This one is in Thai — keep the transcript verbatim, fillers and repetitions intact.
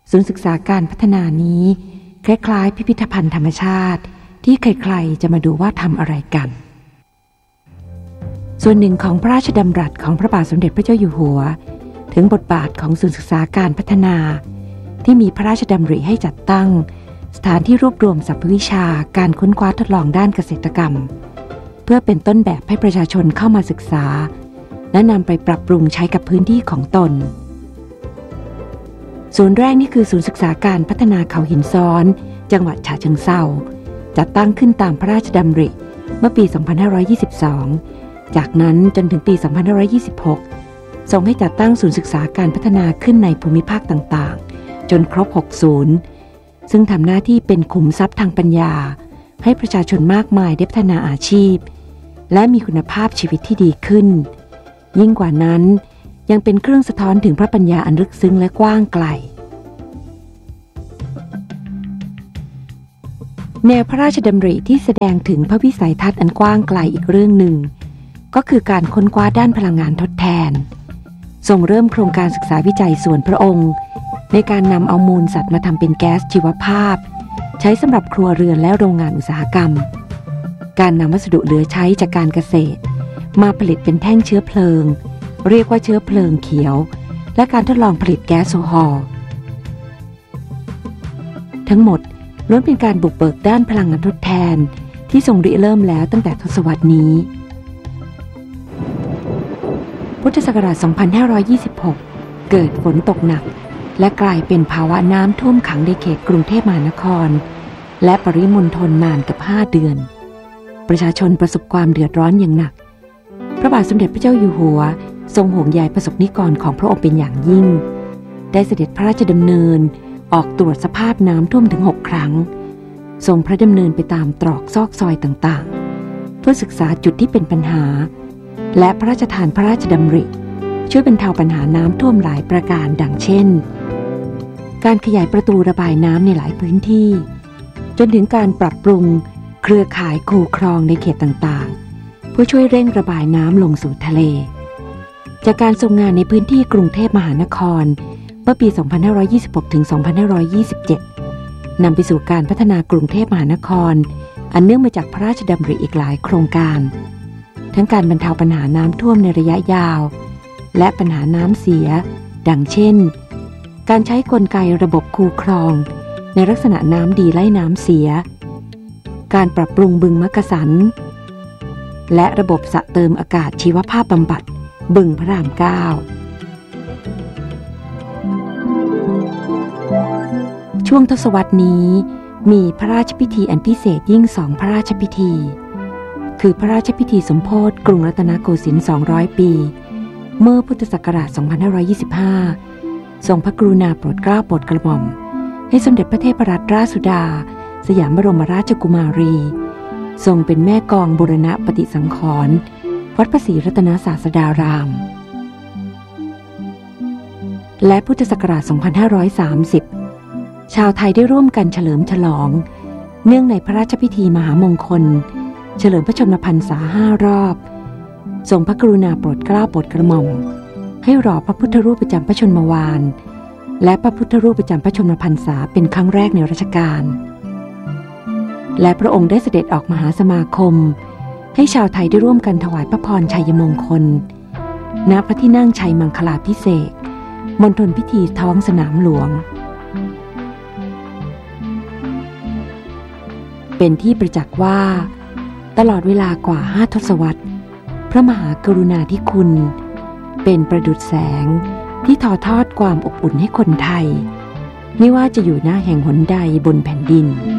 ศูนย์ศึกษาการพัฒนานี้คล้ายๆพิพิธภัณฑ์ธรรมชาติที่ใครๆจะมาดูว่าทำอะไรกันส่วนหนึ่งของพระราชดำรัสของพระบาทสมเด็จพระเจ้าอยู่หัวถึงบทบาทของศูนย์ศึกษาการพัฒนาที่มีพระราชดำริให้จัดตั้งสถานที่รวบรวมสรรพวิชาการค้นคว้าทดลองด้านเกษตรกรรมเพื่อเป็นต้นแบบให้ประชาชนเข้ามาศึกษาและนำไปปรับปรุงใช้กับพื้นที่ของตนศูนย์แรกนี่คือศูนย์ศึกษาการพัฒนาเขาหินซ้อนจังหวัดฉะเชิงเทราจัดตั้งขึ้นตามพระราชดำริเมื่อปี สองพันห้าร้อยยี่สิบสอง จากนั้นจนถึงปี สองพันห้าร้อยยี่สิบหก ทรงให้จัดตั้งศูนย์ศึกษาการพัฒนาขึ้นในภูมิภาคต่างๆจนครบ หก ศูนย์ซึ่งทำหน้าที่เป็นขุมทรัพย์ทางปัญญาให้ประชาชนมากมายได้พัฒนาอาชีพและมีคุณภาพชีวิตที่ดีขึ้นยิ่งกว่านั้นยังเป็นเครื่องสะท้อนถึงพระปัญญาอันลึกซึ้งและกว้างไกลแนวพระราชดำริที่แสดงถึงพระวิสัยทัศน์อันกว้างไกลอีกเรื่องหนึ่งก็คือการค้นคว้าด้านพลังงานทดแทนทรงเริ่มโครงการศึกษาวิจัยส่วนพระองค์ในการนำเอามูลสัตว์มาทำเป็นแก๊สชีวภาพใช้สำหรับครัวเรือนและโรงงานอุตสาหกรรมการนำวัสดุเหลือใช้จากการเกษตรมาผลิตเป็นแท่งเชื้อเพลิงเรียกว่าเชื้อเพลิงเขียวและการทดลองผลิตแก๊สโซฮอลทั้งหมดล้วนเป็นการบุกเบิกด้านพลังงานทดแทนที่ทรงริเริ่มแล้วตั้งแต่ทศวรรษนี้พุทธศักราช สองพันห้าร้อยยี่สิบหก เกิดฝนตกหนักและกลายเป็นภาวะน้ำท่วมขังในเขตกรุงเทพมหานครและปริมณฑลนานเกือบห้าเดือนประชาชนประสบความเดือดร้อนอย่างหนักพระบาทสมเด็จพระเจ้าอยู่หัวทรงห่วงใยประสบนิกรของพระองค์เป็นอย่างยิ่งได้เสด็จพระราชดำเนินออกตรวจสภาพน้ำท่วมถึงหกครั้งทรงพระดำเนินไปตามตรอกซอกซอยต่างๆเพื่อศึกษาจุดที่เป็นปัญหาและพระราชทานพระราชดำริช่วยบรรเทาปัญหาน้ำท่วมหลายประการดังเช่นการขยายประตูระบายน้ำในหลายพื้นที่จนถึงการปรับปรุงเครือข่ายคูคลองในเขตต่างๆเพื่อช่วยเร่งระบายน้ำลงสู่ทะเลจากการทรงงานในพื้นที่กรุงเทพมหานครเมื่อปี สองพันห้าร้อยยี่สิบหก ถึง สองพันห้าร้อยยี่สิบเจ็ด นำไปสู่การพัฒนากรุงเทพมหานครอันเนื่องมาจากพระราชดำริอีกหลายโครงการทั้งการบรรเทาปัญหาน้ำท่วมในระยะยาวและปัญหาน้ำเสียดังเช่นการใช้กลไกระบบคูคลองในลักษณะน้ำดีไล่น้ำเสียการปรับปรุงบึงมักกะสันและระบบสระเติมอากาศชีวภาพบำบัดบึงพระรามเก้าช่วงทศวรรษนี้มีพระราชพิธีอันพิเศษยิ่งสองพระราชพิธีคือพระราชพิธีสมโภชกรุงรัตนโกสินทร์สองร้อยปีเมื่อพุทธศักราช สองพันห้าร้อยยี่สิบห้า ทรงพระกรุณาโปรดเกล้าโปรดกระหม่อมให้สมเด็จพระเทพรัตนราชสุดาสยามบรมราชกุมารีทรงเป็นแม่กองบูรณะปฏิสังขรณ์วัดพระศรีรัตนศาสดารามและพุทธศักราช สองพันห้าร้อยสามสิบ ชาวไทยได้ร่วมกันเฉลิมฉลองเนื่องในพระราชพิธีมหามงคลเฉลิมพระชนมพรรษาห้ารอบทรงพระกรุณาโปรดเกล้าโปรดกระหม่อมให้หล่อพระพุทธรูปประจำพระชนมวาลและพระพุทธรูปประจำพระชนมพรรษาเป็นครั้งแรกในรัชกาลและพระองค์ได้เสด็จออกมหาสมาคมให้ชาวไทยได้ร่วมกันถวายพระพรชัยมงคลณพระที่นั่งชัยมังคลาภิเษกมณฑลพิธีท้องสนามหลวงเป็นที่ประจักษ์ว่าตลอดเวลากว่าห้าทศวรรษพระมหากรุณาธิคุณเป็นประดุจแสงที่ทอทอดความอบอุ่นให้คนไทยไม่ว่าจะอยู่ณแห่งหนใดบนแผ่นดิน